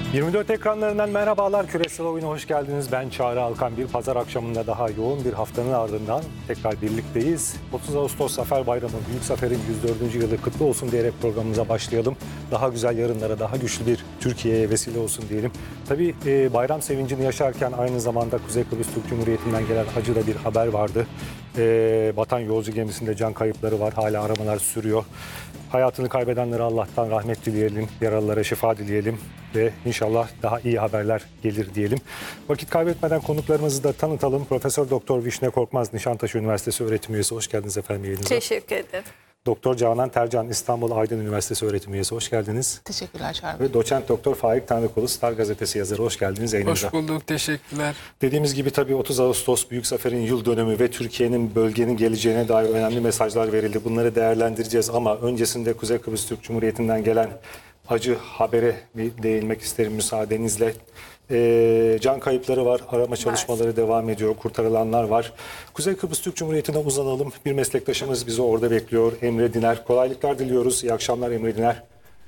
24 ekranlarından merhabalar. Küresel Oyun'a hoş geldiniz. Ben Çağrı Alkan. Bir pazar akşamında daha yoğun bir haftanın ardından tekrar birlikteyiz. 30 Ağustos Zafer Bayramı, Büyük Zafer'in 104. yılı kutlu olsun diyerek programımıza başlayalım. Daha güzel yarınlara, daha güçlü bir Türkiye'ye vesile olsun diyelim. Tabii bayram sevincini yaşarken aynı zamanda Kuzey Kıbrıs Türk Cumhuriyeti'nden gelen acı da bir haber vardı. Batan yolcu gemisinde can kayıpları var. Hala aramalar sürüyor. Hayatını kaybedenlere Allah'tan rahmet dileyelim, yaralılara şifa dileyelim ve inşallah daha iyi haberler gelir diyelim. Vakit kaybetmeden konuklarımızı da tanıtalım. Profesör Doktor Vişne Korkmaz, Nişantaşı Üniversitesi öğretim üyesi. Hoş geldiniz efendim yayınımıza. Teşekkür ederim. Doktor Canan Tercan, İstanbul Aydın Üniversitesi öğretim üyesi. Hoş geldiniz. Teşekkürler Çağrı Bey. Ve doçent doktor Faik Tanrıkulu, Star Gazetesi yazarı. Hoş geldiniz yayınımıza. Hoş bulduk, teşekkürler. Dediğimiz gibi tabii 30 Ağustos Büyük Zafer'in yıl dönümü ve Türkiye'nin bölgenin geleceğine dair önemli mesajlar verildi. Bunları değerlendireceğiz ama öncesinde Kuzey Kıbrıs Türk Cumhuriyeti'nden gelen acı habere bir değinmek isterim müsaadenizle. Can kayıpları var, arama çalışmaları devam ediyor, kurtarılanlar var. Kuzey Kıbrıs Türk Cumhuriyeti'ne uzanalım. Bir meslektaşımız bizi orada bekliyor, Emre Diner. Kolaylıklar diliyoruz. İyi akşamlar Emre Diner.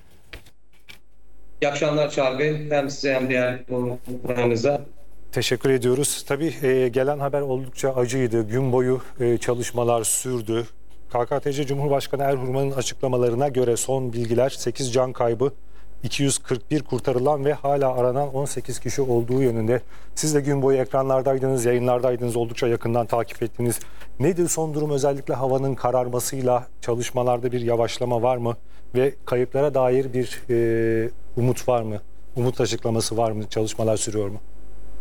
İyi akşamlar Çağrı Bey. Hem size hem diğer konuklarınıza. Teşekkür ediyoruz. Tabii gelen haber oldukça acıydı. Gün boyu çalışmalar sürdü. KKTC Cumhurbaşkanı Erhurman'ın açıklamalarına göre son bilgiler 8 can kaybı, 241 kurtarılan ve hala aranan 18 kişi olduğu yönünde. Siz de gün boyu ekranlardaydınız, yayınlardaydınız, oldukça yakından takip ettiniz. Nedir son durum, özellikle havanın kararmasıyla çalışmalarda bir yavaşlama var mı? Ve kayıplara dair bir umut var mı? Umut açıklaması var mı? Çalışmalar sürüyor mu?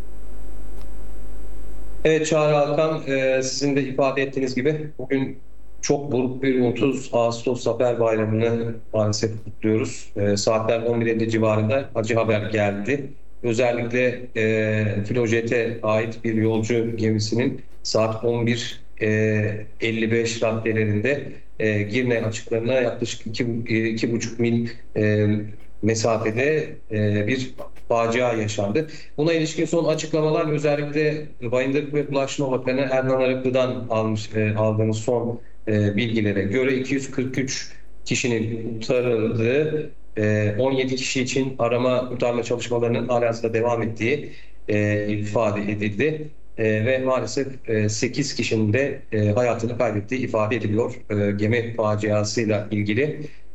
Evet Çağrı Alkan, sizin de ifade ettiğiniz gibi bugün çok buruk bir 30 Ağustos Zafer Bayramı'nı maalesef kutluyoruz. Saatler 11:50 civarında acı haber geldi. Özellikle Filojete ait bir yolcu gemisinin saat 11:55 raddelerinde Girne açıklarına yaklaşık 2,5 mil mesafede bir facia yaşandı. Buna ilişkin son açıklamalar özellikle Bayındır ve Ulaştırma Bakanı Erhan Arıklı'dan aldığımız son bilgilere göre 243 kişinin kurtarıldığı, 17 kişi için arama kurtarma çalışmalarının halihazırda devam ettiği ifade edildi. Ve maalesef 8 kişinin de hayatını kaybettiği ifade ediliyor gemi faciasıyla ilgili.